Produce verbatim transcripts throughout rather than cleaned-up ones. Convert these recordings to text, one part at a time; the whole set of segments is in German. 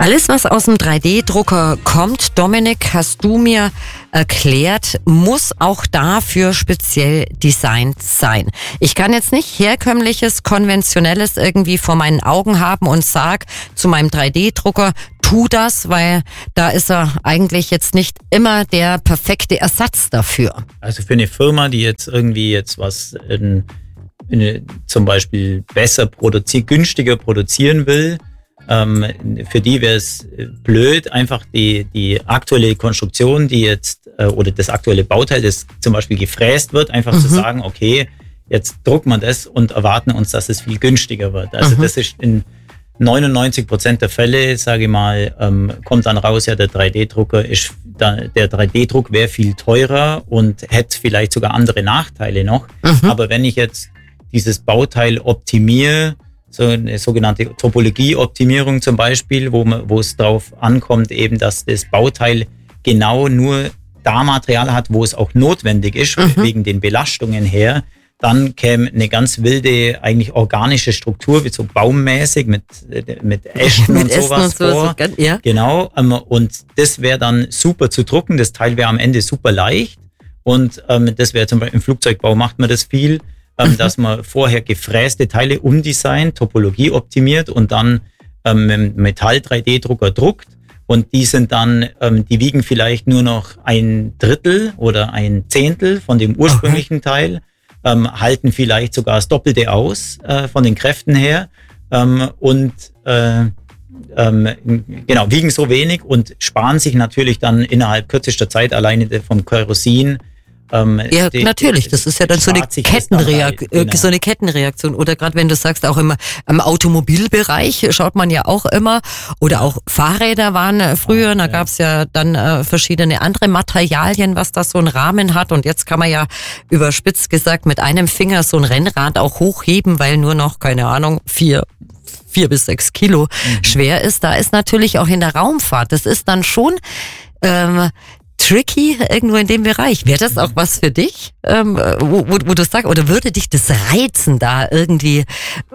Alles, was aus dem drei D Drucker kommt, Dominik, hast du mir erklärt, muss auch dafür speziell designt sein. Ich kann jetzt nicht herkömmliches, konventionelles irgendwie vor meinen Augen haben und sag zu meinem drei D Drucker, tu das, weil da ist er eigentlich jetzt nicht immer der perfekte Ersatz dafür. Also für eine Firma, die jetzt irgendwie jetzt was in, in, zum Beispiel besser produzieren, günstiger produzieren will, ähm, für die wäre es blöd, einfach die, die aktuelle Konstruktion, die jetzt äh, oder das aktuelle Bauteil, das zum Beispiel gefräst wird, einfach mhm. zu sagen, okay, jetzt drucken wir das und erwarten uns, dass es viel günstiger wird. Also mhm. das ist in neunundneunzig Prozent der Fälle, sage ich mal, ähm, kommt dann raus, ja, der drei D Drucker ist, da, der drei D Druck wäre viel teurer und hätte vielleicht sogar andere Nachteile noch. Mhm. Aber wenn ich jetzt dieses Bauteil optimiere, so eine sogenannte Topologie-Optimierung zum Beispiel, wo man, wo es darauf ankommt, eben, dass das Bauteil genau nur da Material hat, wo es auch notwendig ist, mhm. wegen den Belastungen her, dann käme eine ganz wilde, eigentlich organische Struktur, wie so baummäßig mit, mit Ästen mit und Ästen sowas und so, vor. So, ja. Genau. Und das wäre dann super zu drucken. Das Teil wäre am Ende super leicht. Und ähm, das wäre zum Beispiel im Flugzeugbau macht man das viel, ähm, mhm. dass man vorher gefräste Teile umdesignt, Topologie optimiert und dann ähm, mit Metall drei D Drucker druckt. Und die sind dann, ähm, die wiegen vielleicht nur noch ein Drittel oder ein Zehntel von dem ursprünglichen okay. Teil. Ähm, halten vielleicht sogar das Doppelte aus äh, von den Kräften her ähm, und äh, ähm, genau, wiegen so wenig und sparen sich natürlich dann innerhalb kürzester Zeit alleine vom Kerosin. Ähm, ja, die, natürlich, das ist ja dann so eine, Kettenreak- genau. so eine Kettenreaktion. Oder gerade wenn du sagst, auch im, im Automobilbereich schaut man ja auch immer, oder auch Fahrräder waren früher, da gab es ja dann äh, verschiedene andere Materialien, was das so einen Rahmen hat. Und jetzt kann man ja überspitzt gesagt mit einem Finger so ein Rennrad auch hochheben, weil nur noch, keine Ahnung, vier vier bis sechs Kilo mhm. schwer ist. Da ist natürlich auch in der Raumfahrt, das ist dann schon ähm, tricky irgendwo in dem Bereich. Wäre das auch was für dich, ähm, wo, wo, wo du sagst, oder würde dich das reizen, da irgendwie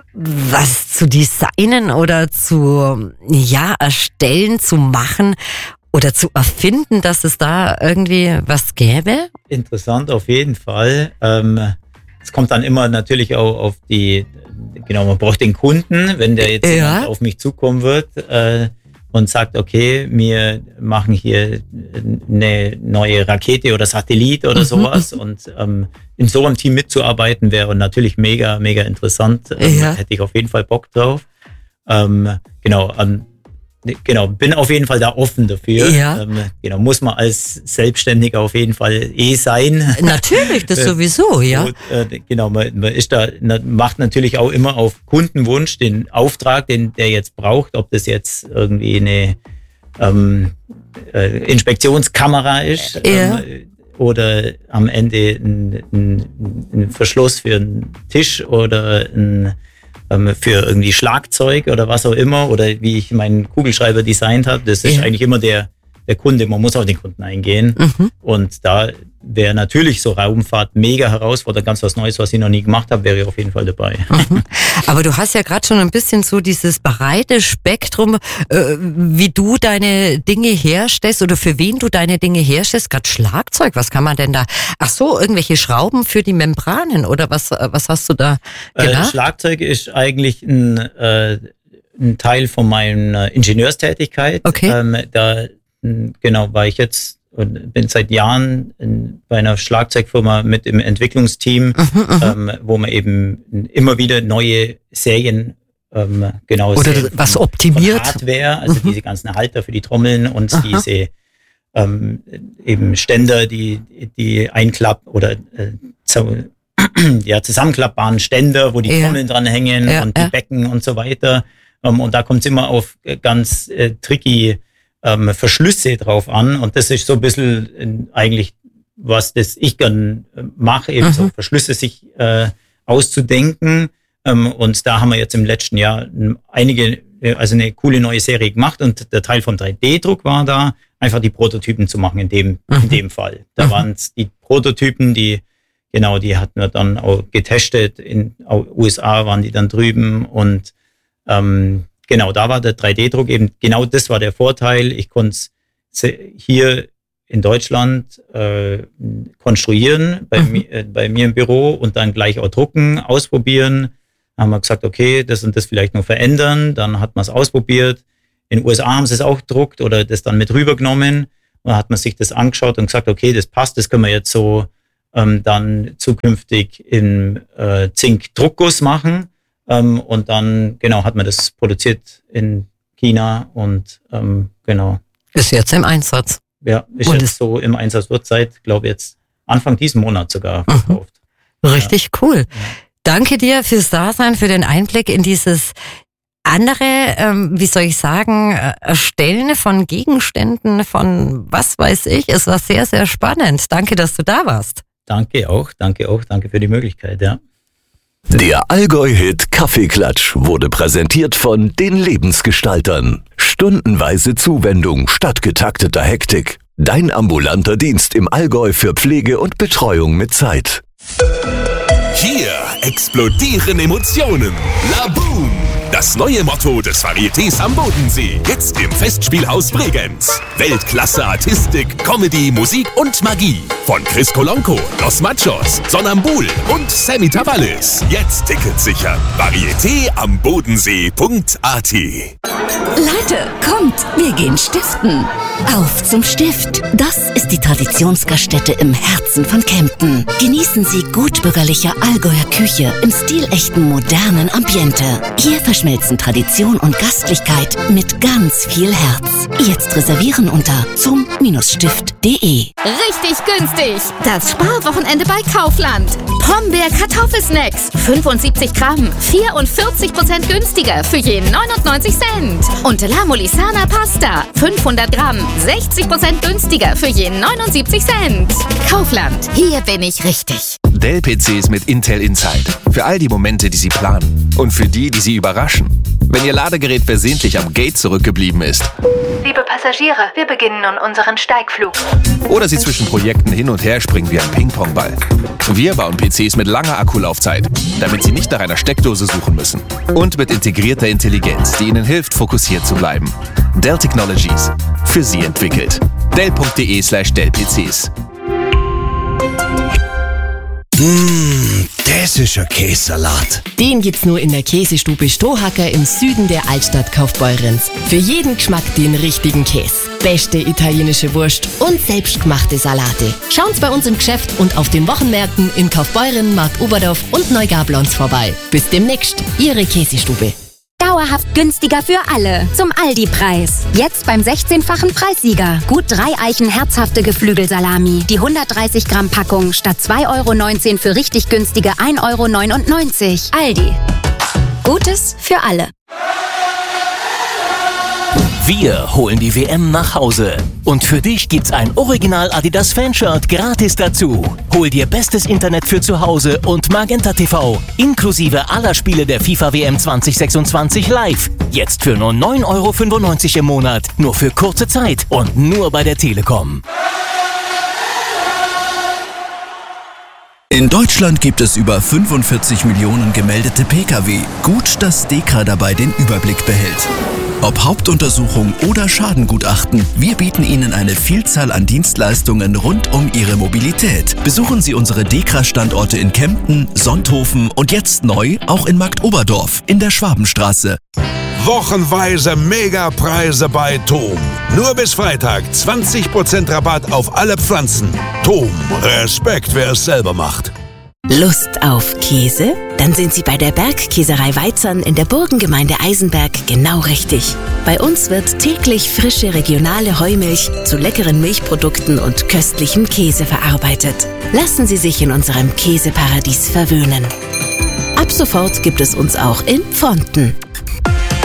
was zu designen oder zu, ja, erstellen, zu machen oder zu erfinden, dass es da irgendwie was gäbe? Interessant, auf jeden Fall. Ähm, es kommt dann immer natürlich auch auf die, genau, man braucht den Kunden, wenn der jetzt ja. auf mich zukommen wird, äh, und sagt, okay, wir machen hier eine neue Rakete oder Satellit oder sowas und ähm, in so einem Team mitzuarbeiten wäre natürlich mega, mega interessant. Ähm, ja. Hätte ich auf jeden Fall Bock drauf. Ähm, genau, ähm, genau, bin auf jeden Fall da offen dafür. Ja. Ähm, genau, muss man als Selbstständiger auf jeden Fall eh sein. Natürlich, das sowieso, ja. Und, äh, genau, man, man ist da, macht natürlich auch immer auf Kundenwunsch den Auftrag, den der jetzt braucht, ob das jetzt irgendwie eine ähm, äh, Inspektionskamera ist ja. ähm, oder am Ende ein, ein, ein Verschluss für einen Tisch oder ein für irgendwie Schlagzeug oder was auch immer oder wie ich meinen Kugelschreiber designt habe, das ist ja. eigentlich immer der, der Kunde, man muss auf den Kunden eingehen mhm. und da wäre natürlich so Raumfahrt mega herausfordernd, ganz was Neues, was ich noch nie gemacht habe, wäre ich auf jeden Fall dabei. Mhm. Aber du hast ja gerade schon ein bisschen so dieses breite Spektrum, äh, wie du deine Dinge herstellst oder für wen du deine Dinge herstellst, gerade Schlagzeug, was kann man denn da, ach so, irgendwelche Schrauben für die Membranen oder was, was hast du da gemacht? Äh, Schlagzeug ist eigentlich ein, äh, ein Teil von meiner Ingenieurstätigkeit. Okay. Ähm, da genau, war ich jetzt und bin seit Jahren in, bei einer Schlagzeugfirma mit im Entwicklungsteam, mhm, ähm, wo man eben immer wieder neue Serien, ähm, genau, oder Serien was von, optimiert. Von Hardware, also mhm. diese ganzen Halter für die Trommeln und Aha. diese ähm, eben Ständer, die die einklappen oder äh, zu, ja, zusammenklappbaren Ständer, wo die ja. Trommeln dran hängen ja, und die ja. Becken und so weiter. Um, und da kommt es immer auf ganz äh, tricky ähm, Verschlüsse drauf an. Und das ist so ein bisschen äh, eigentlich, was das ich gern äh, mache, eben mhm. so Verschlüsse sich äh, auszudenken. Ähm, und da haben wir jetzt im letzten Jahr einige, also eine coole neue Serie gemacht. Und der Teil von drei D Druck war da, einfach die Prototypen zu machen in dem, mhm. in dem Fall. Da mhm. waren es die Prototypen, die Genau, die hatten wir dann auch getestet. In U S A waren die dann drüben und ähm, genau, da war der drei D Druck eben, genau das war der Vorteil. Ich konnte es hier in Deutschland äh, konstruieren, bei, mhm. mi, äh, bei mir im Büro und dann gleich auch drucken, ausprobieren. Dann haben wir gesagt, okay, das und das vielleicht noch verändern. Dann hat man es ausprobiert. In den U S A haben sie es auch gedruckt oder das dann mit rübergenommen. Und dann hat man sich das angeschaut und gesagt, okay, das passt, das können wir jetzt so ähm, dann zukünftig in äh, Zink-Druckguss machen. Ähm, und dann, genau, hat man das produziert in China und ähm, genau. Ist jetzt im Einsatz. Ja, ist und jetzt so im Einsatz, wird seit, glaube ich, jetzt Anfang diesen Monat sogar verkauft. Mhm. Richtig ja. cool. Ja. Danke dir fürs Dasein, für den Einblick in dieses andere, ähm, wie soll ich sagen, Erstellen von Gegenständen, von was weiß ich. Es war sehr, sehr spannend. Danke, dass du da warst. Danke auch, danke auch, danke für die Möglichkeit, ja. Der Allgäu-Hit Kaffeeklatsch wurde präsentiert von den Lebensgestaltern. Stundenweise Zuwendung statt getakteter Hektik. Dein ambulanter Dienst im Allgäu für Pflege und Betreuung mit Zeit. Hier explodieren Emotionen. Laboom! Das neue Motto des Varietés am Bodensee. Jetzt im Festspielhaus Bregenz. Weltklasse Artistik, Comedy, Musik und Magie. Von Chris Kolonko, Los Machos, Sonambul und Sammy Tavallis. Jetzt Tickets sichern. Varieté am Bodensee punkt a t. Leute, kommt, wir gehen stiften. Auf zum Stift. Das ist die Traditionsgaststätte im Herzen von Kempten. Genießen Sie gutbürgerliche Allgäuer Küche im stilechten modernen Ambiente. Hier verschmelzen Tradition und Gastlichkeit mit ganz viel Herz. Jetzt reservieren unter zum Stift punkt de. Richtig günstig. Das Sparwochenende bei Kaufland. Pombeer Kartoffelsnacks. fünfundsiebzig Gramm. vierundvierzig Prozent günstiger für je neunundneunzig Cent. Und La Molisana Pasta. fünfhundert Gramm. sechzig Prozent günstiger für je neunundsiebzig Cent. Kaufland. Hier bin ich richtig. Dell-P Cs mit Intel Inside. Für all die Momente, die Sie planen. Und für die, die Sie überraschen. Wenn Ihr Ladegerät versehentlich am Gate zurückgeblieben ist. Liebe Passagiere, wir beginnen nun unseren Steigflug. Oder Sie zwischen Projekten hin und her springen wie ein Ping-Pong-Ball. Wir bauen P Cs mit langer Akkulaufzeit, damit Sie nicht nach einer Steckdose suchen müssen. Und mit integrierter Intelligenz, die Ihnen hilft, fokussiert zu bleiben. Dell Technologies. Für Sie entwickelt. Dell punkt de slash Dell P Cs. Mmh, das ist ein Käsesalat. Den gibt's nur in der Käsestube Stohacker im Süden der Altstadt Kaufbeurenz. Für jeden Geschmack den richtigen Käse. Beste italienische Wurst und selbstgemachte Salate. Schaut's bei uns im Geschäft und auf den Wochenmärkten in Kaufbeuren, Markt Oberdorf und Neugablons vorbei. Bis demnächst, Ihre Käsestube. Dauerhaft günstiger für alle. Zum Aldi-Preis. Jetzt beim sechzehnfachen Preissieger. Gut drei Eichen herzhafte Geflügelsalami. Die hundertdreißig Gramm Packung statt zwei Euro neunzehn für richtig günstige ein Euro neunundneunzig. Aldi. Gutes für alle. Wir holen die W M nach Hause. Und für dich gibt's ein Original Adidas Fanshirt gratis dazu. Hol dir bestes Internet für zu Hause und Magenta T V. Inklusive aller Spiele der FIFA W M zwanzig sechsundzwanzig live. Jetzt für nur neun Euro fünfundneunzig im Monat. Nur für kurze Zeit und nur bei der Telekom. In Deutschland gibt es über fünfundvierzig Millionen gemeldete Pkw. Gut, dass DEKRA dabei den Überblick behält. Ob Hauptuntersuchung oder Schadengutachten, wir bieten Ihnen eine Vielzahl an Dienstleistungen rund um Ihre Mobilität. Besuchen Sie unsere DEKRA-Standorte in Kempten, Sonthofen und jetzt neu auch in Markt Oberdorf in der Schwabenstraße. Wochenweise Megapreise bei Thom. Nur bis Freitag zwanzig Prozent Rabatt auf alle Pflanzen. Thom, Respekt, wer es selber macht. Lust auf Käse? Dann sind Sie bei der Bergkäserei Weizern in der Burgengemeinde Eisenberg genau richtig. Bei uns wird täglich frische regionale Heumilch zu leckeren Milchprodukten und köstlichem Käse verarbeitet. Lassen Sie sich in unserem Käseparadies verwöhnen. Ab sofort gibt es uns auch in Pfonten.